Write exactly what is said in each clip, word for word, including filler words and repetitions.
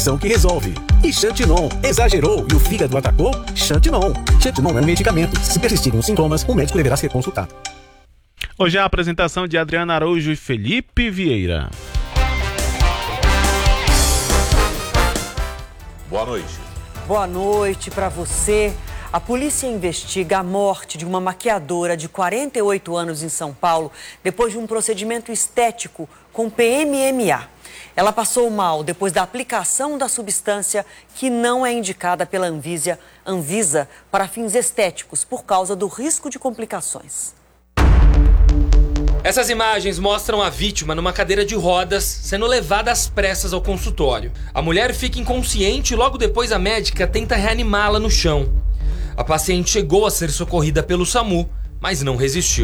que resolve. E Xantinon, exagerou e o fígado atacou? Xantinon. Xantinon é um medicamento. Se persistirem os sintomas, o médico deverá ser consultado. Hoje é a apresentação de Adriana Araújo e Felipe Vieira. Boa noite. Boa noite para você. A polícia investiga a morte de uma maquiadora de quarenta e oito anos em São Paulo depois de um procedimento estético com P M M A. Ela passou mal depois da aplicação da substância que não é indicada pela Anvisa, Anvisa para fins estéticos por causa do risco de complicações. Essas imagens mostram a vítima numa cadeira de rodas sendo levada às pressas ao consultório. A mulher fica inconsciente e logo depois a médica tenta reanimá-la no chão. A paciente chegou a ser socorrida pelo SAMU, mas não resistiu.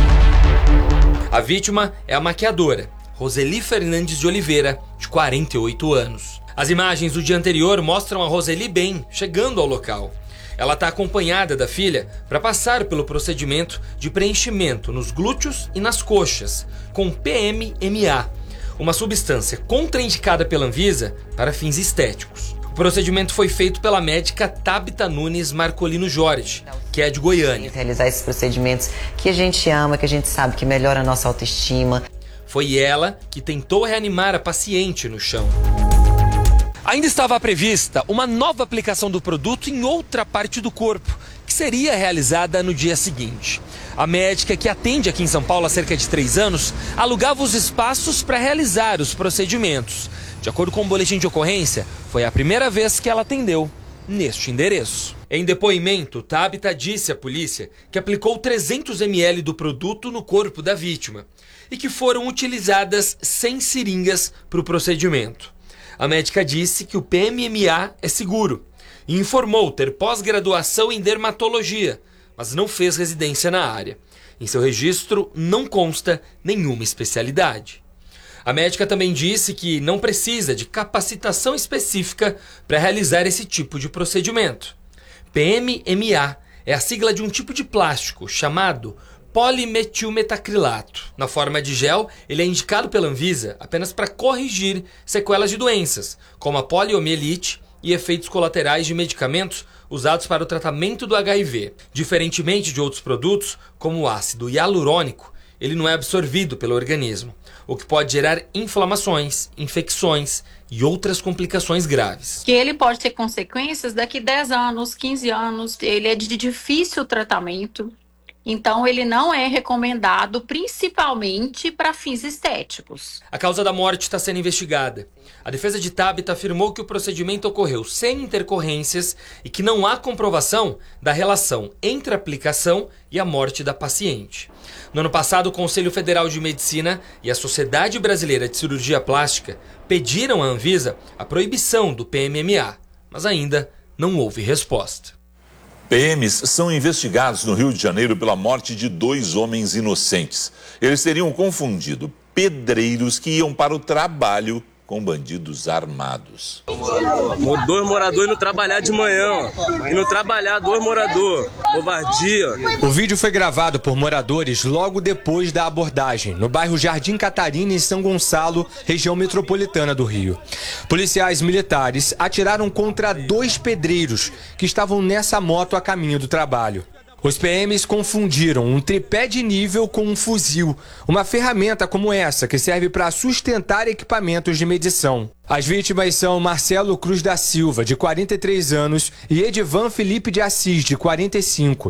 A vítima é a maquiadora, Roseli Fernandes de Oliveira, de quarenta e oito anos. As imagens do dia anterior mostram a Roseli bem, chegando ao local. Ela está acompanhada da filha para passar pelo procedimento de preenchimento nos glúteos e nas coxas, com P M M A, uma substância contraindicada pela Anvisa para fins estéticos. O procedimento foi feito pela médica Tabita Nunes Marcolino Jorge, que é de Goiânia. Realizar esses procedimentos que a gente ama, que a gente sabe que melhora a nossa autoestima. Foi ela que tentou reanimar a paciente no chão. Ainda estava prevista uma nova aplicação do produto em outra parte do corpo, que seria realizada no dia seguinte. A médica, que atende aqui em São Paulo há cerca de três anos, alugava os espaços para realizar os procedimentos. De acordo com o boletim de ocorrência, foi a primeira vez que ela atendeu neste endereço. Em depoimento, Tabita disse à polícia que aplicou trezentos mililitros do produto no corpo da vítima e que foram utilizadas cem seringas para o procedimento. A médica disse que o P M M A é seguro e informou ter pós-graduação em dermatologia, mas não fez residência na área. Em seu registro não consta nenhuma especialidade. A médica também disse que não precisa de capacitação específica para realizar esse tipo de procedimento. P M M A é a sigla de um tipo de plástico chamado polimetilmetacrilato. Na forma de gel, ele é indicado pela Anvisa apenas para corrigir sequelas de doenças, como a poliomielite e efeitos colaterais de medicamentos usados para o tratamento do H I V. Diferentemente de outros produtos, como o ácido hialurônico, ele não é absorvido pelo organismo, o que pode gerar inflamações, infecções e outras complicações graves. Que ele pode ter consequências daqui dez anos, quinze anos, ele é de difícil tratamento. Então, ele não é recomendado principalmente para fins estéticos. A causa da morte está sendo investigada. A defesa de Tabita afirmou que o procedimento ocorreu sem intercorrências e que não há comprovação da relação entre a aplicação e a morte da paciente. No ano passado, o Conselho Federal de Medicina e a Sociedade Brasileira de Cirurgia Plástica pediram à Anvisa a proibição do P M M A, mas ainda não houve resposta. P Ms são investigados no Rio de Janeiro pela morte de dois homens inocentes. Eles teriam confundido pedreiros que iam para o trabalho com bandidos armados. Dois moradores indo trabalhar de manhã, indo trabalhar, dois moradores, covardia. O vídeo foi gravado por moradores logo depois da abordagem, no bairro Jardim Catarina, em São Gonçalo, região metropolitana do Rio. Policiais militares atiraram contra dois pedreiros que estavam nessa moto a caminho do trabalho. Os P Ms confundiram um tripé de nível com um fuzil, uma ferramenta como essa que serve para sustentar equipamentos de medição. As vítimas são Marcelo Cruz da Silva, de quarenta e três anos, e Edivan Felipe de Assis, de quarenta e cinco.